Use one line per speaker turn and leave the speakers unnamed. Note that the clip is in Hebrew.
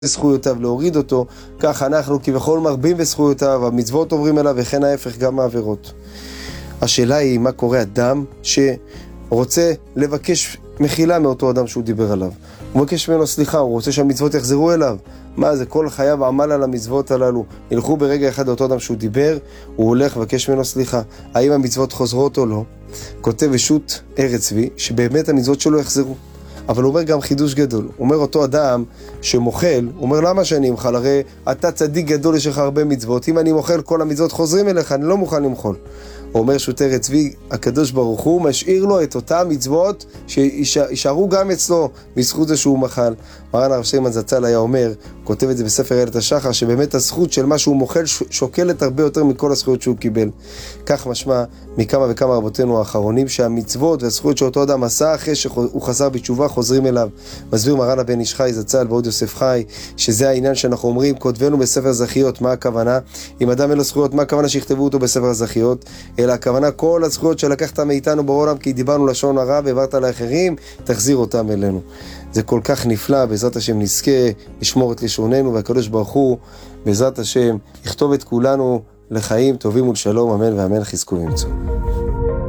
זכויותיו, להוריד אותו, כך אנחנו כבכל מרבים בזכויותיו, המצוות עוברים אליו וכן ההפך גם העבירות. השאלה היא מה קורה אדם שרוצה לבקש מחילה מאותו אדם שהוא דיבר עליו. הוא מבקש ממנו סליחה, הוא רוצה שהמצוות יחזרו אליו. מה זה, כל חייו עמל על המצוות הללו. ילכו ברגע אחד לאותו אדם שהוא דיבר, הוא הולך לבקש ממנו סליחה. האם המצוות חוזרות או לא? כותב ישות ארץ צבי שבאמת המצוות שלו יחזרו. אבל הוא אומר גם חידוש גדול. הוא אומר אותו אדם שמוכל, הוא אומר למה שאני אמחל? הרי אתה צדיק גדול, יש לך הרבה מצוות. אם אני מוכל כל המצוות חוזרים אליך, אני לא מוכן למחול. הוא אומר שו"ת ארץ צבי, הקדוש ברוך הוא משאיר לו את אותם מצוות שישארו גם אצלו בזכות זה שהוא מחל. מרן הרב שטיינמן זצ"ל היה אומר, כותב את זה בספר איילת השחר, שבאמת הזכות של מה שהוא מוכל שוקלת הרבה יותר מכל הזכויות שהוא קיבל. כך משמע מכמה וכמה רבותינו האחרונים, שהמצוות והזכויות שאותו אדם עשה אחרי שהוא חזר בתשובה חוזרים אליו. מסביר מרן הבן איש חי זצ"ל ועוד יוסף חי, שזה העניין שאנחנו אומרים, כותבנו בספר זכיות. מה הכוונה? אם אדם אין לו זכויות, מה הכוונה שיכתבו אותו בספר זכיות? אלא הכוונה כל הזכויות שלקחת מאיתנו בעולם, כי דיברנו לשון הרע והעברת לאחרים, תחזיר אותם אלינו. זה כל כך נפלא, בעזרת השם נזכה לשמור את לשוננו, והקדוש ברוך הוא בעזרת השם יכתוב את כולנו לחיים טובים ולשלום, אמן ואמן, חזקו ואמצו.